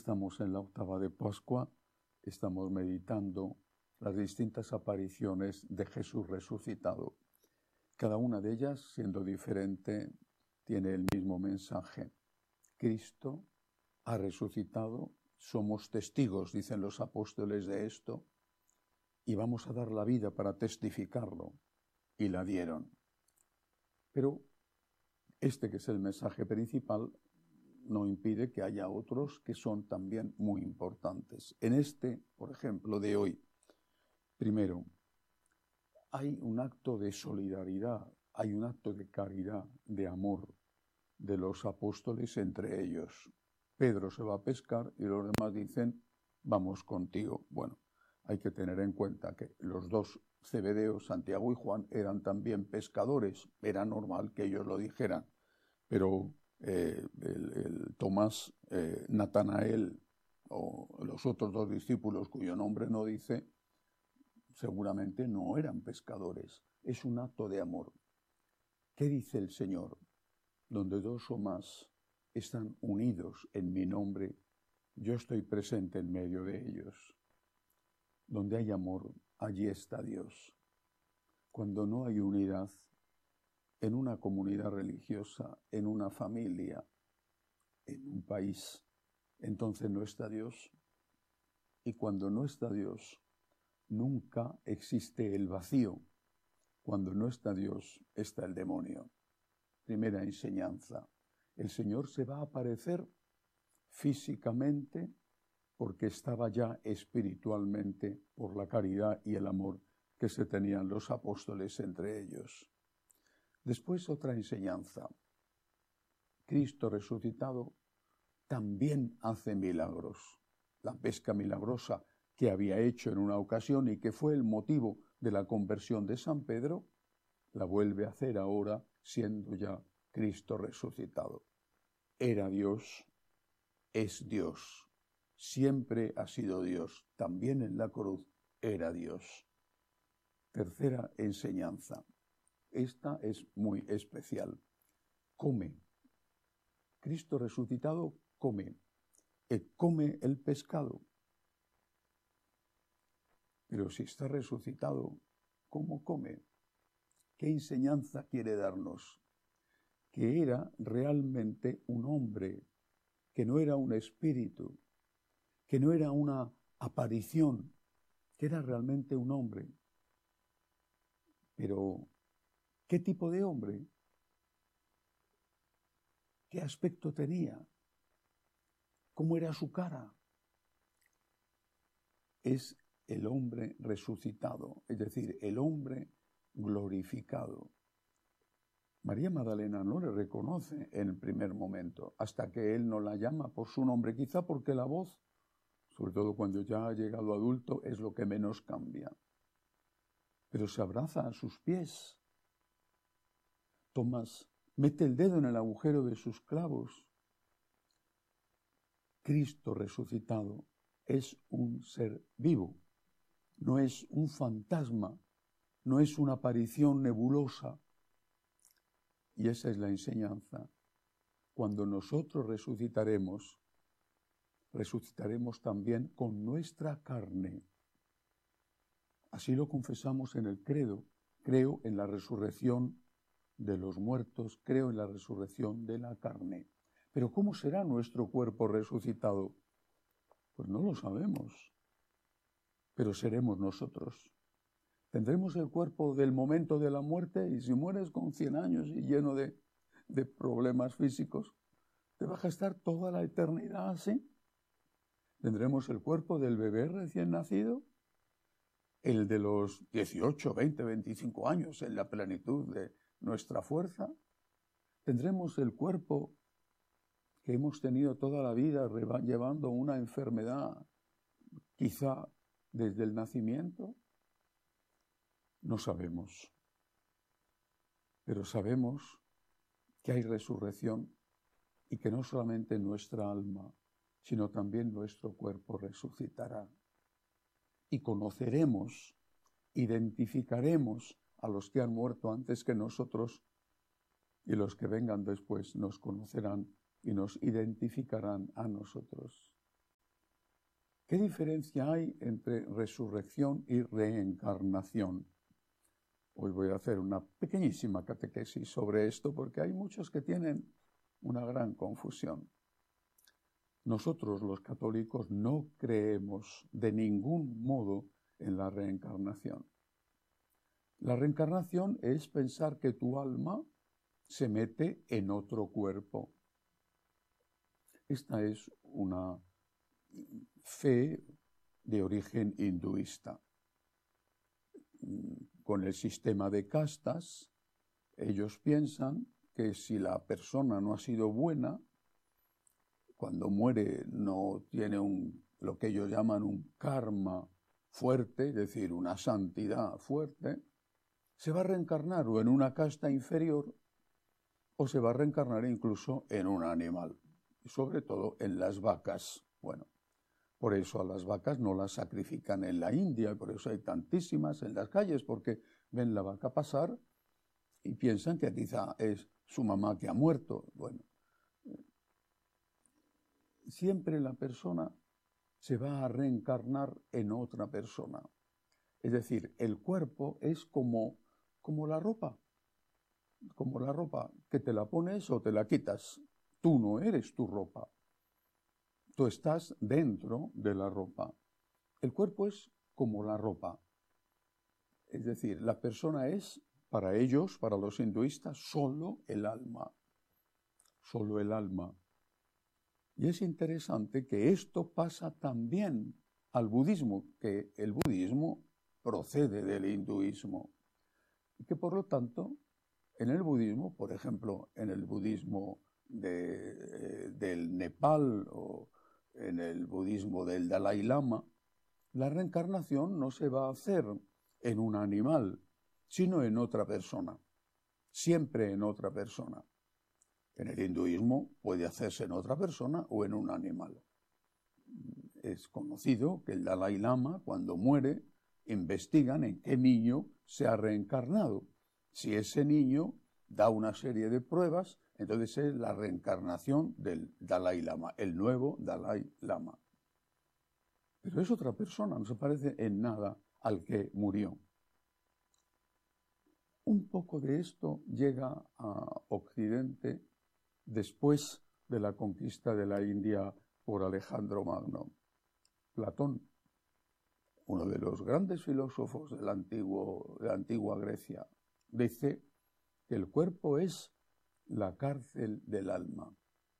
Estamos en la octava de Pascua, estamos meditando las distintas apariciones de Jesús resucitado. Cada una de ellas, siendo diferente, tiene el mismo mensaje. Cristo ha resucitado, somos testigos, dicen los apóstoles, de esto, y vamos a dar la vida para testificarlo, y la dieron. Pero este, que es el mensaje principal, no impide que haya otros que son también muy importantes. En este, por ejemplo, de hoy, primero, hay un acto de solidaridad, hay un acto de caridad, de amor de los apóstoles entre ellos. Pedro se va a pescar y los demás dicen, vamos contigo. Bueno, hay que tener en cuenta que los dos Zebedeos, Santiago y Juan, eran también pescadores. Era normal que ellos lo dijeran. Pero el Tomás, Natanael o los otros dos discípulos cuyo nombre no dice, seguramente no eran pescadores. Es un acto de amor. ¿Qué dice el Señor? Donde dos o más están unidos en mi nombre, yo estoy presente en medio de ellos. Donde hay amor, allí está Dios. Cuando no hay unidad, en una comunidad religiosa, en una familia, en un país, entonces no está Dios. Y cuando no está Dios, nunca existe el vacío. Cuando no está Dios, está el demonio. Primera enseñanza. El Señor se va a aparecer físicamente porque estaba ya espiritualmente por la caridad y el amor que se tenían los apóstoles entre ellos. Después otra enseñanza. Cristo resucitado también hace milagros. La pesca milagrosa que había hecho en una ocasión y que fue el motivo de la conversión de San Pedro, la vuelve a hacer ahora siendo ya Cristo resucitado. Era Dios, es Dios, siempre ha sido Dios, también en la cruz era Dios. Tercera enseñanza. Esta es muy especial. Come. Cristo resucitado come. Come el pescado. Pero si está resucitado, ¿cómo come? ¿Qué enseñanza quiere darnos? Que era realmente un hombre, que no era un espíritu, que no era una aparición, que era realmente un hombre. Pero, ¿qué tipo de hombre? ¿Qué aspecto tenía? ¿Cómo era su cara? Es el hombre resucitado, es decir, el hombre glorificado. María Magdalena no le reconoce en el primer momento, hasta que él no la llama por su nombre, quizá porque la voz, sobre todo cuando ya ha llegado adulto, es lo que menos cambia. Pero se abraza a sus pies. Tomás mete el dedo en el agujero de sus clavos. Cristo resucitado es un ser vivo, no es un fantasma, no es una aparición nebulosa. Y esa es la enseñanza. Cuando nosotros resucitaremos, resucitaremos también con nuestra carne. Así lo confesamos en el credo. Creo en la resurrección de los muertos, creo en la resurrección de la carne. Pero ¿cómo será nuestro cuerpo resucitado? Pues no lo sabemos, pero seremos nosotros. Tendremos el cuerpo del momento de la muerte y si mueres con 100 años y lleno de problemas físicos, ¿te vas a estar toda la eternidad así? ¿Tendremos el cuerpo del bebé recién nacido? ¿El de los 18, 20, 25 años en la plenitud de nuestra fuerza? ¿Tendremos el cuerpo que hemos tenido toda la vida llevando una enfermedad, quizá desde el nacimiento? No sabemos. Pero sabemos que hay resurrección y que no solamente nuestra alma, sino también nuestro cuerpo resucitará. Y conoceremos, identificaremos a los que han muerto antes que nosotros y los que vengan después nos conocerán y nos identificarán a nosotros. ¿Qué diferencia hay entre resurrección y reencarnación? Hoy voy a hacer una pequeñísima catequesis sobre esto porque hay muchos que tienen una gran confusión. Nosotros los católicos no creemos de ningún modo en la reencarnación. La reencarnación es pensar que tu alma se mete en otro cuerpo. Esta es una fe de origen hinduista. Con el sistema de castas, ellos piensan que si la persona no ha sido buena, cuando muere no tiene lo que ellos llaman un karma fuerte, es decir, una santidad fuerte, se va a reencarnar o en una casta inferior o se va a reencarnar incluso en un animal, y sobre todo en las vacas. Bueno, por eso a las vacas no las sacrifican en la India, y por eso hay tantísimas en las calles, porque ven la vaca pasar y piensan que quizá es su mamá que ha muerto. Bueno, siempre la persona se va a reencarnar en otra persona. Es decir, el cuerpo es como la ropa, que te la pones o te la quitas. Tú no eres tu ropa. Tú estás dentro de la ropa. El cuerpo es como la ropa. Es decir, la persona es, para ellos, para los hinduistas, solo el alma. Solo el alma. Y es interesante que esto pasa también al budismo, que el budismo procede del hinduismo. Y que por lo tanto, en el budismo, por ejemplo, en el budismo del Nepal o en el budismo del Dalai Lama, la reencarnación no se va a hacer en un animal, sino en otra persona, siempre en otra persona. En el hinduismo puede hacerse en otra persona o en un animal. Es conocido que el Dalai Lama, cuando muere, investigan en qué niño se ha reencarnado. Si ese niño da una serie de pruebas, entonces es la reencarnación del Dalai Lama, el nuevo Dalai Lama. Pero es otra persona, no se parece en nada al que murió. Un poco de esto llega a Occidente después de la conquista de la India por Alejandro Magno. Platón, uno de los grandes filósofos de la antigua Grecia, dice que el cuerpo es la cárcel del alma.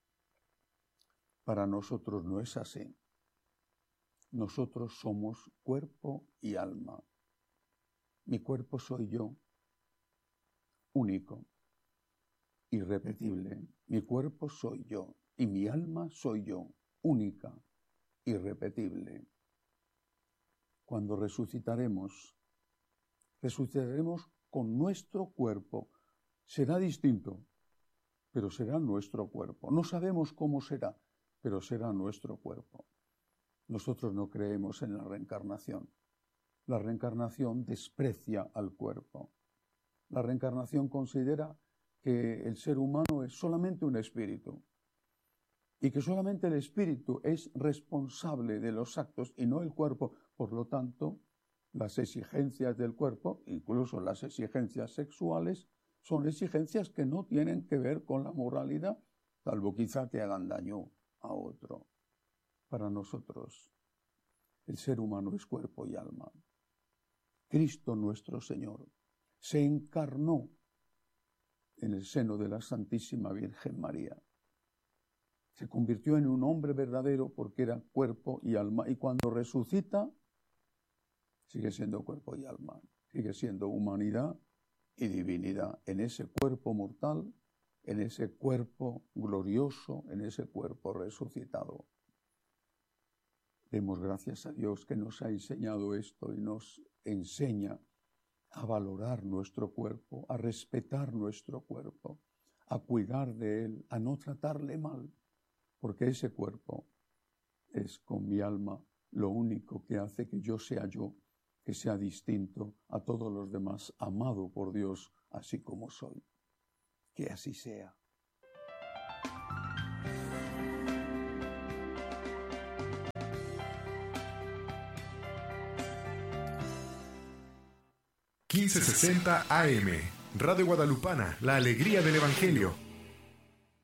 Para nosotros no es así. Nosotros somos cuerpo y alma. Mi cuerpo soy yo, único, irrepetible. Mi cuerpo soy yo y mi alma soy yo, única, irrepetible. Cuando resucitaremos con nuestro cuerpo. Será distinto, pero será nuestro cuerpo. No sabemos cómo será, pero será nuestro cuerpo. Nosotros no creemos en la reencarnación. La reencarnación desprecia al cuerpo. La reencarnación considera que el ser humano es solamente un espíritu y que solamente el espíritu es responsable de los actos y no el cuerpo. Por lo tanto, las exigencias del cuerpo, incluso las exigencias sexuales, son exigencias que no tienen que ver con la moralidad, salvo quizá que hagan daño a otro. Para nosotros, el ser humano es cuerpo y alma. Cristo nuestro Señor se encarnó en el seno de la Santísima Virgen María. Se convirtió en un hombre verdadero porque era cuerpo y alma. Y cuando resucita, sigue siendo cuerpo y alma. Sigue siendo humanidad y divinidad en ese cuerpo mortal, en ese cuerpo glorioso, en ese cuerpo resucitado. Demos gracias a Dios que nos ha enseñado esto y nos enseña a valorar nuestro cuerpo, a respetar nuestro cuerpo, a cuidar de él, a no tratarle mal, porque ese cuerpo es con mi alma lo único que hace que yo, que sea distinto a todos los demás, amado por Dios así como soy. Que así sea. 1560 AM. Radio Guadalupana, la alegría del Evangelio.